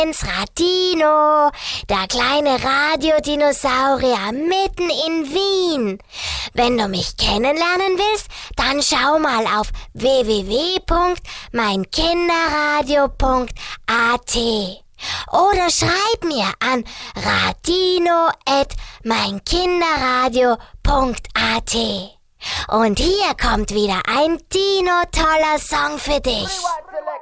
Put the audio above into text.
ins Radino, der kleine Radiodinosaurier mitten in Wien. Wenn du mich kennenlernen willst, dann schau mal auf www.meinkinderradio.at oder schreib mir an radino@meinkinderradio.at. Und hier kommt wieder ein Dino-toller Song für dich.